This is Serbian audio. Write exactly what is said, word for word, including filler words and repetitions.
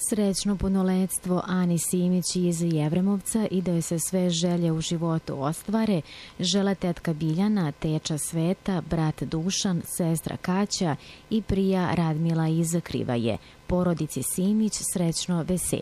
Srećno punoletstvo Ani Simić iz Jevremovca i da joj se sve želje u životu ostvare, žele tetka Biljana, teča Sveta, brat Dušan, sestra Kaća i prija Radmila iz Krivaje. Porodici Simić srećno veselje.